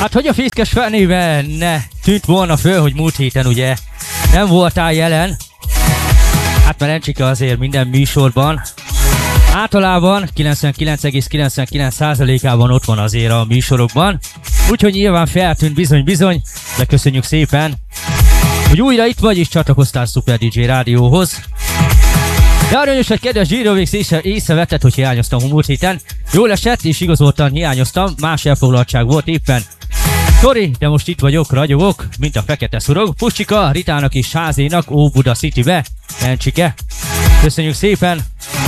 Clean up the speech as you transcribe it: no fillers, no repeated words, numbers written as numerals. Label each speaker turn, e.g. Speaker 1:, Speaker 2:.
Speaker 1: Hát hogy a fészkes felnéven ne tűnt volna föl, hogy múlt héten ugye nem voltál jelen. Hát mert Encsike azért minden műsorban általában 99,99%-ában ott van azért a műsorokban. Úgyhogy nyilván feltűnt bizony, de köszönjük szépen, hogy újra itt vagy és csatlakoztál Super DJ Rádióhoz. De aranyos, hogy kedves Gyrovics észrevetted, hogy hiányoztam a múlt héten. Jól esett és igazoltan hiányoztam, más elfoglaltság volt éppen. Sorry, de most itt vagyok, ragyogok, mint a fekete szurog. Pucsika, Ritának és Házénak, Óbuda Citybe, Encsike. Köszönjük szépen!